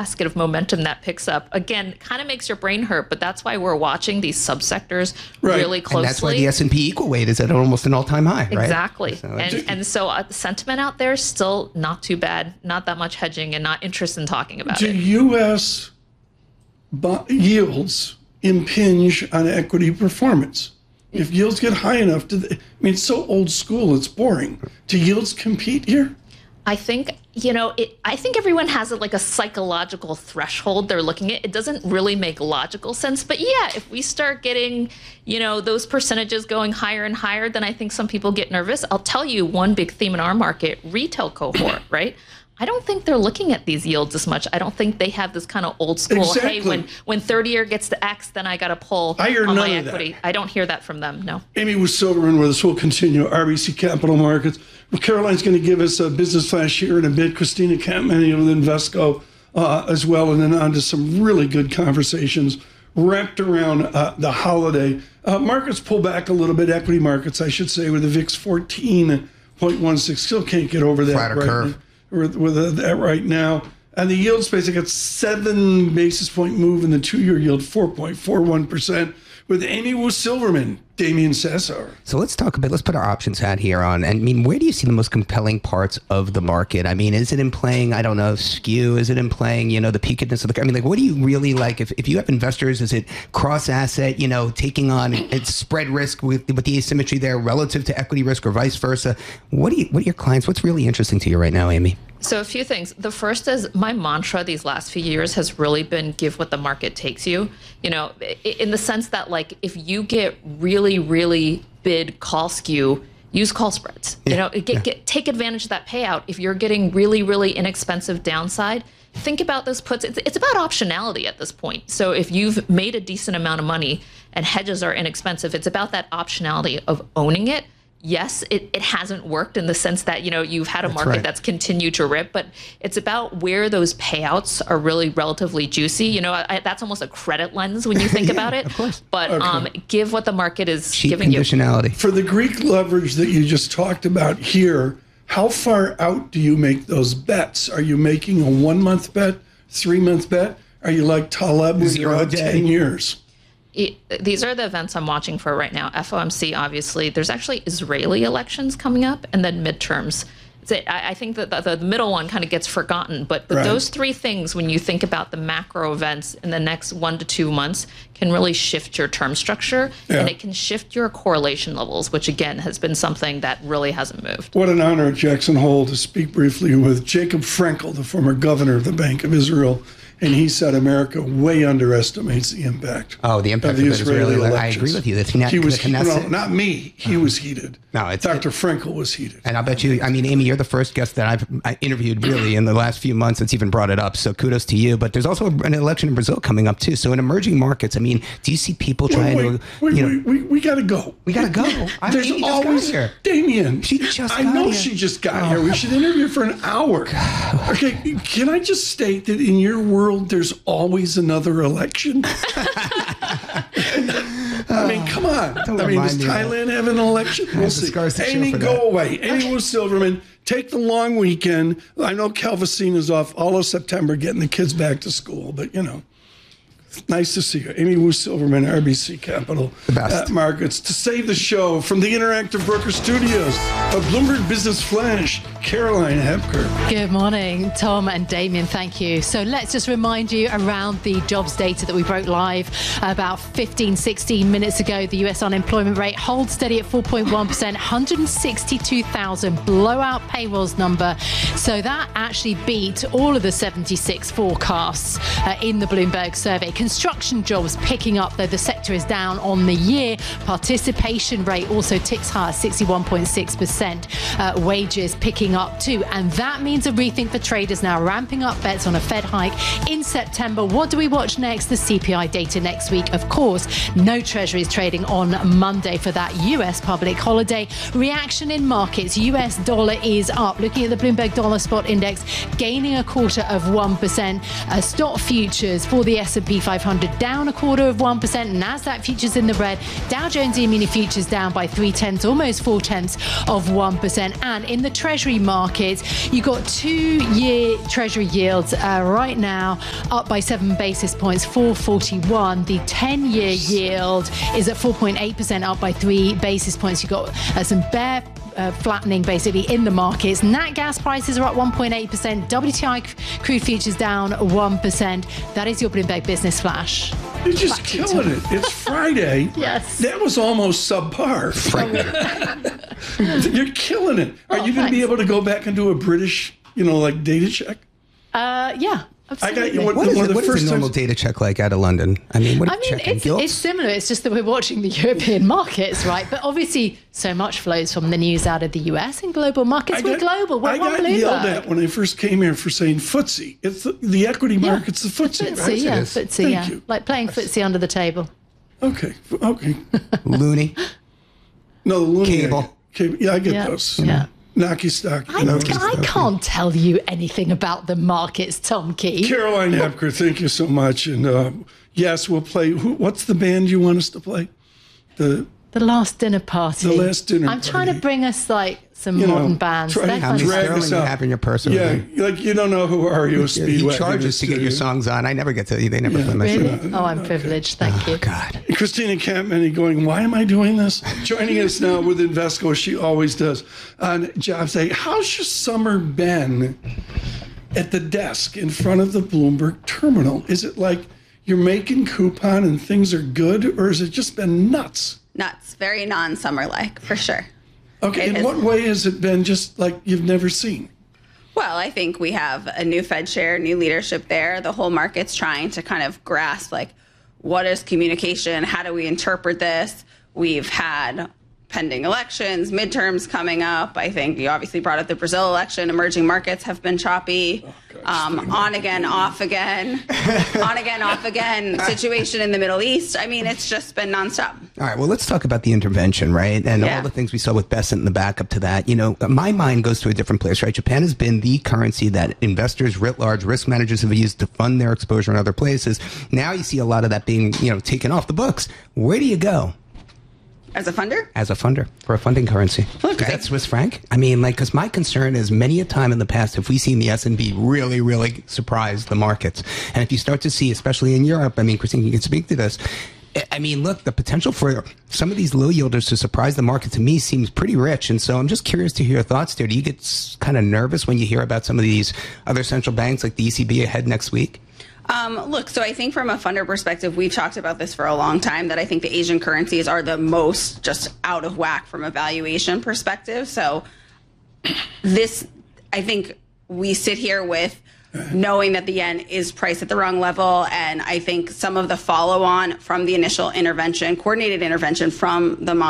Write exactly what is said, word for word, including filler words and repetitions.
basket of momentum that picks up. Again, kind of makes your brain hurt, but that's why we're watching these subsectors right. really closely. And that's why the S and P equal weight is at almost an all-time high, right? Exactly. So and, and so uh, the sentiment out there is still not too bad, not that much hedging, and not interested in talking about Do it. Do U S yields impinge on equity performance? If yields get high enough, do they, I mean, it's so old school, it's boring. Do yields compete here? I think, you know, it, I think everyone has a, like a psychological threshold they're looking at. It doesn't really make logical sense. But yeah, if we start getting, you know, those percentages going higher and higher, then I think some people get nervous. I'll tell you one big theme in our market, retail cohort, right? I don't think they're looking at these yields as much. I don't think they have this kind of old school, exactly. hey, when, when thirty year gets to X, then I got to pull I hear on none my of equity. That. I don't hear that from them, no. Amy Wu Silverman with us. We'll continue. R B C Capital Markets. Well, Caroline's going to give us a business flash here in a bit. Christina Campman with Invesco uh, as well, and then on to some really good conversations wrapped around uh, the holiday. Uh, markets pull back a little bit. Equity markets, I should say, with the V I X fourteen point one six. Still can't get over that. Flatter right curve. Now, with, with that right now. And the yield space, I got seven basis point move in the two-year yield, four point four one percent. With Amy Wu Silverman, Damian Sassower. So let's talk a bit. Let's put our options hat here on. And I mean, where do you see the most compelling parts of the market? I mean, is it in playing, I don't know, skew? Is it in playing, you know, the peakedness of the, I mean, like, what do you really like? If, if you have investors, is it cross asset, you know, taking on its spread risk with, with the asymmetry there relative to equity risk or vice versa? What do you, what are your clients, what's really interesting to you right now, Amy? So a few things. The first is my mantra these last few years has really been give what the market takes you. You know, in the sense that like if you get really, really bid call skew, use call spreads. Yeah, you know, get, yeah. get take advantage of that payout. If you're getting really, really inexpensive downside, think about those puts. It's, it's about optionality at this point. So if you've made a decent amount of money and hedges are inexpensive, it's about that optionality of owning it. Yes, it, it hasn't worked in the sense that, you know, you've had a that's market right. that's continued to rip, but it's about where those payouts are really relatively juicy. You know, I, that's almost a credit lens when you think yeah, about it. Of course. But okay. um, give what the market is Cheap giving conditionality. you. For the Greek leverage that you just talked about here, how far out do you make those bets? Are you making a one-month bet, three-month bet? Are you like Taleb with your ten years? It, these are the events I'm watching for right now. F O M C, obviously. There's actually Israeli elections coming up, and then midterms. So I, I think that the, the middle one kind of gets forgotten, but, but right. those three things, when you think about the macro events in the next one to two months, can really shift your term structure, yeah. and it can shift your correlation levels, which again has been something that really hasn't moved. What an honor at Jackson Hole to speak briefly with Jacob Frenkel, the former governor of the Bank of Israel. And he said America way underestimates the impact. Oh, the impact of the of Israeli Israeli elections. I agree with you. The, the, he was the no, not me. He was heated. No, it's Doctor it, Frenkel was heated. And I'll bet you. I mean, Amy, you're the first guest that I've I interviewed really in the last few months that's even brought it up. So kudos to you. But there's also an election in Brazil coming up too. So in emerging markets, I mean, do you see people trying wait, to? Wait, you wait, know, we we got to go. We got to go. I There's Amy always just got here. Damien. She just. I got know here. she just got oh. here. We should interview for an hour. Okay, can I just state that in your world, there's always another election? I mean, come on. Don't I mean, does me Thailand have an election? We'll see. Amy, go that. away. Amy Wu Silverman, take the long weekend. I know Calvacine is off all of September getting the kids back to school, but, you know. Nice to see you. Amy Wu Silverman, R B C Capital uh, Markets. To save the show from the Interactive Broker Studios of Bloomberg Business Flash, Caroline Hepker. Good morning, Tom and Damien. Thank you. So let's just remind you around the jobs data that we broke live about fifteen, sixteen minutes ago. The U S unemployment rate holds steady at four point one percent, one hundred sixty-two thousand blowout payrolls number. So that actually beat all of the seventy-six forecasts uh, in the Bloomberg survey. Construction jobs picking up, though the sector is down on the year. Participation rate also ticks higher, sixty-one point six percent. Uh, wages picking up too. And that means a rethink for traders now, ramping up bets on a Fed hike in September. What do we watch next? The C P I data next week. Of course, no treasuries trading on Monday for that U S public holiday. Reaction in markets. U S dollar is up. Looking at the Bloomberg Dollar Spot Index, gaining a quarter of one percent. Uh, stock futures for the S and P five five hundred down a quarter of one percent. NASDAQ futures in the red. Dow Jones E-mini futures down by three tenths, almost four tenths of one percent. And in the Treasury market, you got two-year Treasury yields uh, right now up by seven basis points, four forty-one. The ten-year yield is at four point eight percent, up by three basis points. You got uh, some bear Uh, flattening basically in the markets. Nat gas prices are up one point eight percent. W T I crude futures down one percent. That is your Bloomberg Business Flash. You're just Back killing it. It's Friday. Yes. That was almost subpar. You're killing it. Are Oh, you going to be thanks. able to go back and do a British, you know, like data check? Uh, yeah. I Absolutely. got you. One, What is, one it, of the what is first a normal times. data check like out of London? I mean, what are I you mean, checking? it's, Gilts? it's similar. It's just that we're watching the European markets, right? But obviously, so much flows from the news out of the U S and global markets. I We're got- global. We're I one got Bloomberg. yelled at when I first came here for saying footsie. It's the, the equity Yeah. market's the footsie, Footsie, right? yeah, is. footsie, Thank yeah. you. Like playing footsie under the table. Okay, okay. Looney. No, the Looney. Cable. Cable. Yeah, I get Yeah, those. yeah. Knocky stock. I, I can't tell you anything about the markets, Tom Key. Caroline Hepker, thank you so much. And uh, yes, we'll play. Who, what's the band you want us to play? The The last dinner party. The last dinner I'm trying to party. bring us like some You know, modern bands. try- They're How many Drag fantastic. us sterling you out. have in your purse? over yeah, there? like you don't know who R E O Yeah, Speedwagon he charges is, to get do your you? songs on. I never get to. They never play my Really? shit. Oh, I'm privileged. Thank you. God. Christina Campman going, why am I doing this? Joining us now with Invesco, she always does, on Jobs Day. How's your summer been at the desk in front of the Bloomberg terminal? Is it like you're making coupon and things are good, or has it just been nuts? Nuts. Very non-summer like, for sure. Okay, It in has- what way has it been just like you've never seen? Well, I think we have a new Fed chair, new leadership there. The whole market's trying to kind of grasp, like, what is communication? How do we interpret this? We've had pending elections, midterms coming up. I think you obviously brought up the Brazil election. Emerging markets have been choppy. Um, on again, off again, on again, off again situation in the Middle East. I mean, it's just been nonstop. All right, well, let's talk about the intervention, right? And Yeah. all the things we saw with Bessent and the backup to that. You know, my mind goes to a different place, right? Japan has been the currency that investors writ large, risk managers have used to fund their exposure in other places. Now you see a lot of that being, you know, taken off the books. Where do you go As a funder? as a funder for a funding currency? Look, Is I- that Swiss franc? I mean, like, because my concern is many a time in the past, if we seen the S and P really, really surprise the markets, and if you start to see, especially in Europe, I mean, Christine, you can speak to this. I mean, look, the potential for some of these low yielders to surprise the market to me seems pretty rich. And so I'm just curious to hear your thoughts there. Do you get kind of nervous when you hear about some of these other central banks like the E C B ahead next week? Um, look, so I think from a funder perspective, we've talked about this for a long time, that I think the Asian currencies are the most just out of whack from a valuation perspective. So this, I think we sit here with knowing that the yen is priced at the wrong level. And I think some of the follow on from the initial intervention, coordinated intervention from the